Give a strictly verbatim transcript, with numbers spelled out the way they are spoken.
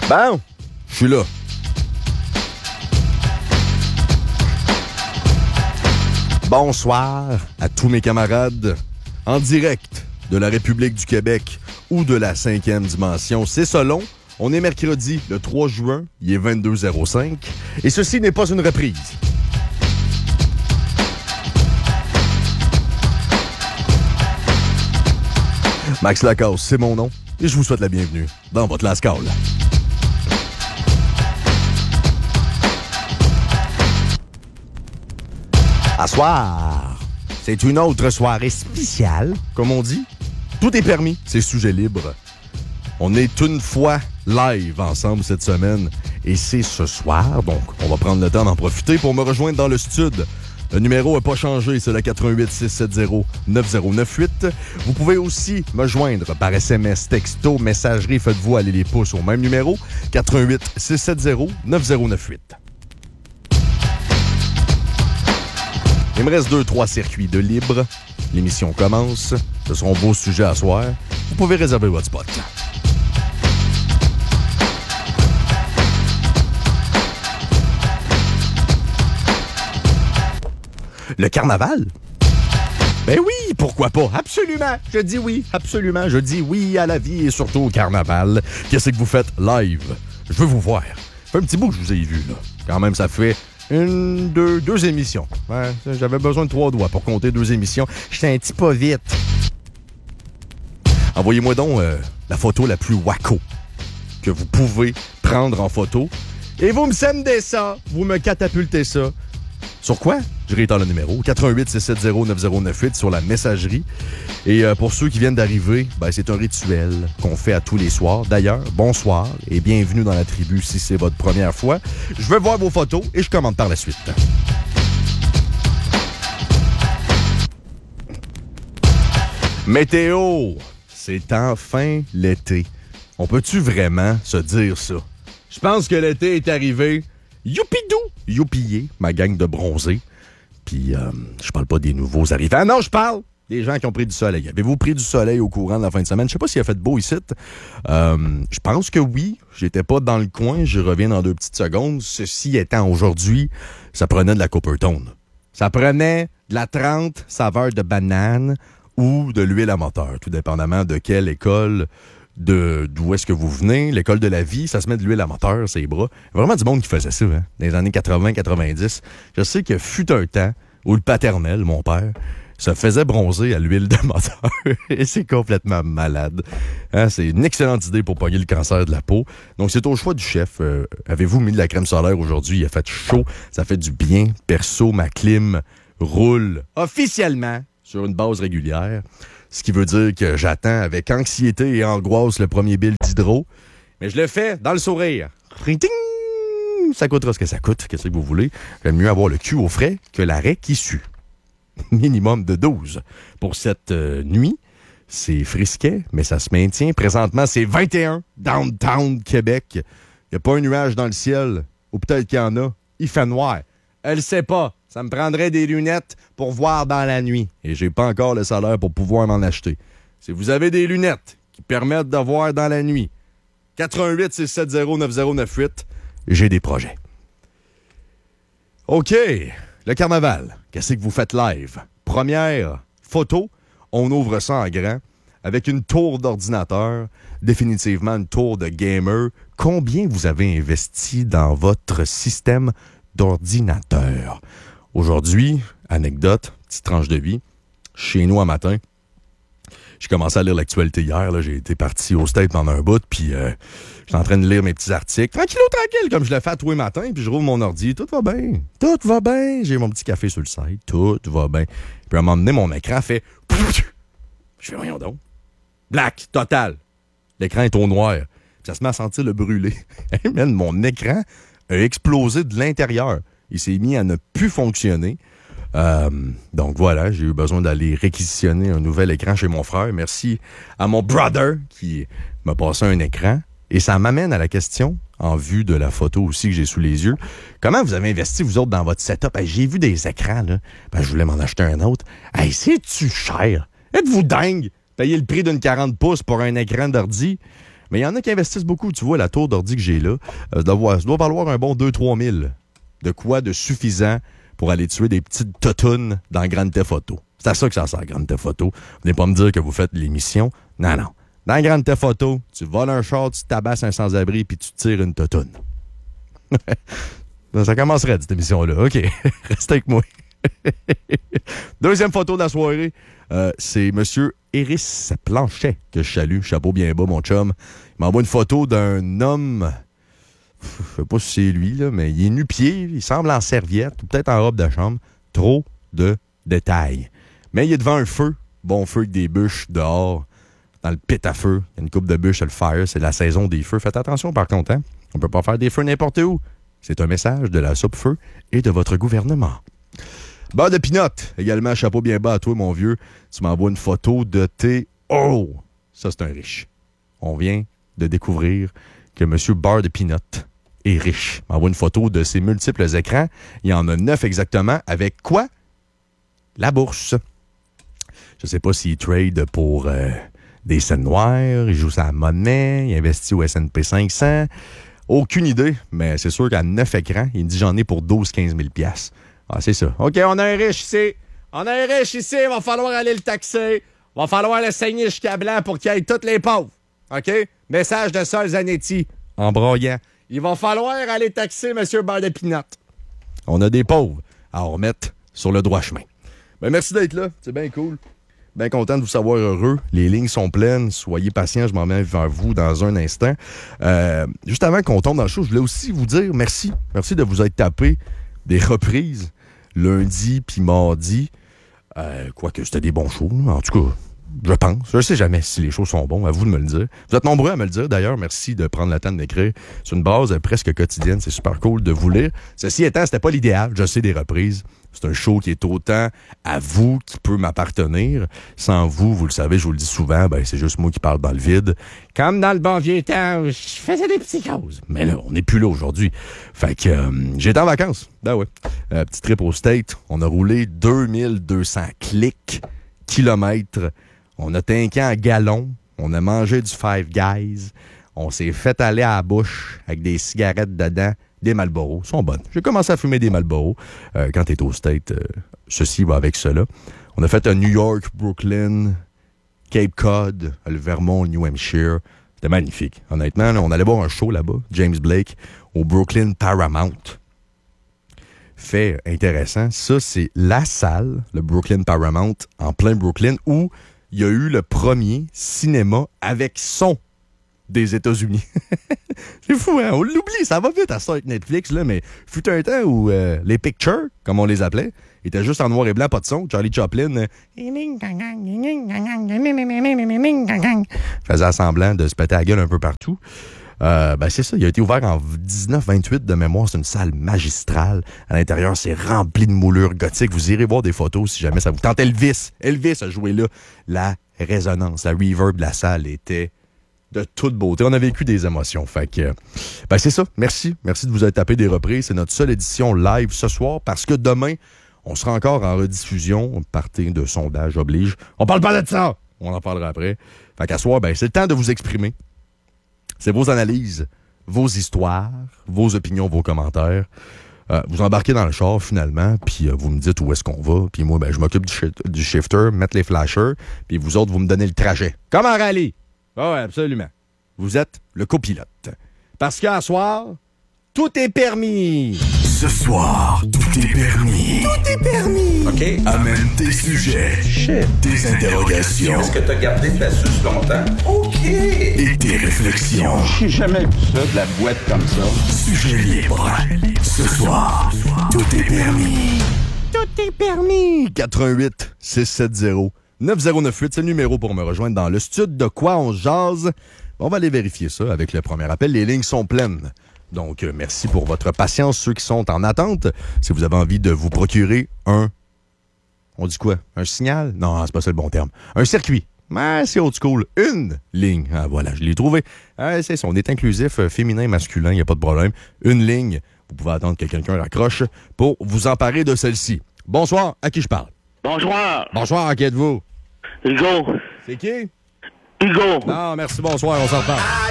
Bon, je suis là. Bonsoir à tous mes camarades en direct de la République du Québec ou de la cinquième dimension. C'est selon. On est mercredi, le trois juin, il est vingt-deux heures cinq et ceci n'est pas une reprise. Max Lacasse, c'est mon nom et je vous souhaite la bienvenue dans votre Lascale. À soir, c'est une autre soirée spéciale, comme on dit. Tout est permis, c'est sujet libre. On est une fois live ensemble cette semaine et c'est ce soir, donc on va prendre le temps d'en profiter pour me rejoindre dans le studio. Le numéro n'a pas changé, c'est le quatre un huit six sept zéro neuf zéro neuf huit. Vous pouvez aussi me joindre par S M S, texto, messagerie, faites-vous aller les pouces au même numéro, quatre un huit six sept zéro neuf zéro neuf huit. Il me reste deux, trois circuits de libre. L'émission commence. Ce seront vos sujets à soir. Vous pouvez réserver votre spot. Le carnaval? Ben oui, pourquoi pas? Absolument. Je dis oui, absolument. Je dis oui à la vie et surtout au carnaval. Qu'est-ce que vous faites live? Je veux vous voir. Ça fait un petit bout que je vous ai vu, là. Quand même, ça fait... Une, deux, deux émissions. Ouais, j'avais besoin de trois doigts pour compter deux émissions. J'étais un petit pas vite. Envoyez-moi donc euh, la photo la plus wacko que vous pouvez prendre en photo. Et vous me sendez ça. Vous me catapultez ça. Sur quoi? Je réitère le numéro. quatre un huit six sept zéro neuf zéro neuf huit sur la messagerie. Et euh, pour ceux qui viennent d'arriver, ben, c'est un rituel qu'on fait à tous les soirs. D'ailleurs, bonsoir et bienvenue dans la tribu si c'est votre première fois. Je veux voir vos photos et je commande par la suite. Météo, c'est enfin l'été. On peut-tu vraiment se dire ça? Je pense que l'été est arrivé. Youpidou! Youpillé, ma gang de bronzés. Puis, euh, je parle pas des nouveaux arrivants. Non, je parle des gens qui ont pris du soleil. Avez-vous pris du soleil au courant de la fin de semaine? Je sais pas s'il a fait beau ici. Euh, je pense que oui. J'étais pas dans le coin. Je reviens dans deux petites secondes. Ceci étant, aujourd'hui, ça prenait de la Coppertone. Ça prenait de la trente saveur de banane ou de l'huile à moteur, tout dépendamment de quelle école... De, d'où est-ce que vous venez, l'école de la vie, ça se met de l'huile à moteur, ses bras. Il y a vraiment du monde qui faisait ça, hein, dans les années quatre-vingts quatre-vingt-dix. Je sais qu'il fut un temps où le paternel, mon père, se faisait bronzer à l'huile de moteur. Et c'est complètement malade. Hein, c'est une excellente idée pour pogner le cancer de la peau. Donc, c'est au choix du chef. Euh, avez-vous mis de la crème solaire aujourd'hui? Il a fait chaud, ça fait du bien. Perso, ma clim roule officiellement sur une base régulière. Ce qui veut dire que j'attends avec anxiété et angoisse le premier bill d'hydro. Mais je le fais dans le sourire. Ting! Ça coûtera ce que ça coûte. Qu'est-ce que vous voulez? J'aime mieux avoir le cul au frais que l'arrêt qui sue. Minimum de douze. Pour cette euh, nuit, c'est frisquet, mais ça se maintient. Présentement, c'est vingt et un, downtown Québec. Il n'y a pas un nuage dans le ciel. Ou peut-être qu'il y en a. Il fait noir. Elle le sait pas. Ça me prendrait des lunettes pour voir dans la nuit. Et j'ai pas encore le salaire pour pouvoir m'en acheter. Si vous avez des lunettes qui permettent de voir dans la nuit, quatre un huit six sept zéro neuf zéro neuf huit, j'ai des projets. OK, le carnaval. Qu'est-ce que vous faites live? Première photo, on ouvre ça en grand avec une tour d'ordinateur, définitivement une tour de gamer. Combien vous avez investi dans votre système d'ordinateur? Aujourd'hui, anecdote, petite tranche de vie, chez nous un matin, j'ai commencé à lire l'actualité hier, là, j'ai été parti au State pendant un bout, puis euh, j'étais en train de lire mes petits articles, tranquillou, tranquille, comme je le fais à tous les matins, puis je rouvre mon ordi, tout va bien, tout va bien, j'ai mon petit café sur le site, tout va bien. Puis à un moment donné, mon écran fait... Je fais rien donc. Black, total. L'écran est au noir. Puis ça se met à sentir le brûler. Hey man, mon écran a explosé de l'intérieur. Il s'est mis à ne plus fonctionner. Euh, donc voilà, j'ai eu besoin d'aller réquisitionner un nouvel écran chez mon frère. Merci à mon brother qui m'a passé un écran. Et ça m'amène à la question, en vue de la photo aussi que j'ai sous les yeux. Comment vous avez investi, vous autres, dans votre setup? Hey, j'ai vu des écrans, là. Ben, je voulais m'en acheter un autre. Hey, c'est-tu cher? Êtes-vous dingue? Payer le prix d'une quarante pouces pour un écran d'ordi? Mais il y en a qui investissent beaucoup. Tu vois, la tour d'ordi que j'ai là, euh, doit, doit valoir un bon deux à trois mille. De quoi de suffisant pour aller tuer des petites totounes dans Grand Theft Auto. C'est à ça que ça sert, Grand Theft Auto. Venez pas me dire que vous faites l'émission. Non, non. Dans Grand Theft Auto, tu voles un char, tu tabasses un sans-abri, puis tu tires une totoune. Ça commencerait, cette émission-là. OK, restez avec moi. Deuxième photo de la soirée, euh, c'est M. Eris Planchet que je salue. Chapeau bien bas, mon chum. Il m'envoie une photo d'un homme... Je sais pas si c'est lui, là, mais il est nu-pied, il semble en serviette, ou peut-être en robe de chambre. Trop de détails. Mais il est devant un feu. Bon feu avec des bûches dehors, dans le pit à feu. Il y a une coupe de bûches, le fire, c'est la saison des feux. Faites attention par contre, hein? On peut pas faire des feux n'importe où. C'est un message de la soupe feu et de votre gouvernement. Beurre de pinot, également, chapeau bien bas à toi, mon vieux. Tu m'envoies une photo de tes... Oh! Ça, c'est un riche. On vient de découvrir que M. Beurre de pinot est riche. Il m'envoie une photo de ses multiples écrans. Il y en a neuf exactement. Avec quoi? La bourse. Je sais pas s'il trade pour euh, des scènes noires, il joue sa monnaie, il investit au S and P cinq cents. Aucune idée, mais c'est sûr qu'à neuf écrans, il me dit j'en ai pour douze à quinze mille dollars. Ah, c'est ça. OK, on a un riche ici. On a un riche ici. Il va falloir aller le taxer. Il va falloir le saigner jusqu'à blanc pour qu'il aille tous les pauvres. OK? Message de Sol Zanetti. En broyant. Il va falloir aller taxer M. Beurre de pinot. On a des pauvres à remettre sur le droit chemin. Ben, merci d'être là. C'est bien cool. Bien content de vous savoir heureux. Les lignes sont pleines. Soyez patients. Je m'en mets vers vous dans un instant. Euh, juste avant qu'on tombe dans le show, je voulais aussi vous dire merci. Merci de vous être tapé des reprises lundi puis mardi. Euh, Quoique c'était des bons shows. En tout cas, je pense. Je ne sais jamais si les shows sont bons. À vous de me le dire. Vous êtes nombreux à me le dire. D'ailleurs, merci de prendre le temps de m'écrire. C'est une base presque quotidienne. C'est super cool de vous lire. Ceci étant, c'était pas l'idéal. Je sais des reprises. C'est un show qui est autant à vous qui peut m'appartenir. Sans vous, vous le savez, je vous le dis souvent, ben c'est juste moi qui parle dans le vide. Comme dans le bon vieux temps, je faisais des petits causes. Mais là, on n'est plus là aujourd'hui. Fait que euh, j'étais en vacances. Ben ouais. Euh, petit trip au State. On a roulé deux mille deux cents clics, kilomètres. On a tinqué en gallon. On a mangé du Five Guys. On s'est fait aller à la bouche avec des cigarettes dedans. Des Marlboro, sont bonnes. J'ai commencé à fumer des Marlboro euh, quand t'es au State. Euh, ceci va avec cela. On a fait un New York, Brooklyn, Cape Cod, le Vermont, New Hampshire. C'était magnifique. Honnêtement, là, on allait voir un show là-bas, James Blake, au Brooklyn Paramount. Fait intéressant. Ça, c'est la salle, le Brooklyn Paramount, en plein Brooklyn, où il y a eu le premier cinéma avec son des États-Unis. C'est fou, hein? On l'oublie, ça va vite à ça avec Netflix, là, mais fut un temps où euh, les pictures, comme on les appelait, étaient juste en noir et blanc, pas de son. Charlie Chaplin euh, faisait semblant de se péter la gueule un peu partout. Euh, ben c'est ça, il a été ouvert en dix-neuf vingt-huit de mémoire, c'est une salle magistrale. À l'intérieur, c'est rempli de moulures gothiques. Vous irez voir des photos si jamais ça vous tente. Elvis, Elvis a joué là. La résonance, la reverb de la salle était de toute beauté. On a vécu des émotions. Fait que, ben c'est ça. Merci. Merci de vous être tapé des reprises. C'est notre seule édition live ce soir parce que demain, on sera encore en rediffusion. Partie de sondage oblige. On parle pas de ça! On en parlera après. Fait qu'à soir, ben, c'est le temps de vous exprimer. C'est vos analyses, vos histoires, vos opinions, vos commentaires. Euh, vous embarquez dans le char, finalement, puis euh, vous me dites où est-ce qu'on va. Puis moi, ben, je m'occupe du, shi- du shifter, mettre les flashers, puis vous autres, vous me donnez le trajet. Comme en rallye. Ah oui, absolument. Vous êtes le copilote. Parce qu'à soir, tout est permis. Ce soir, tout est permis. Tout est permis. OK. Amène tes sujets. Shit. Tes interrogations. Est-ce que t'as gardé ta suce longtemps? OK. Et tes réflexions. J'ai jamais vu ça, de la boîte comme ça. Sujet libre. Ce soir, tout est permis. Tout est permis. quatre un huit six sept zéro neuf zéro neuf huit, c'est le numéro pour me rejoindre dans le studio. De quoi on jase? On va aller vérifier ça avec le premier appel. Les lignes sont pleines. Donc, euh, merci pour votre patience, ceux qui sont en attente. Si vous avez envie de vous procurer un... On dit quoi? Un signal? Non, c'est pas ça le bon terme. Un circuit. Ah, c'est old school. Une ligne. Ah, voilà, je l'ai trouvé. Ah, c'est ça, on est inclusif, euh, féminin, masculin, il n'y a pas de problème. Une ligne. Vous pouvez attendre que quelqu'un raccroche pour vous emparer de celle-ci. Bonsoir, à qui je parle? Bonsoir, Bonsoir, à qui êtes-vous? Hugo. C'est qui? Hugo. Non, merci, bonsoir, on s'en reparle.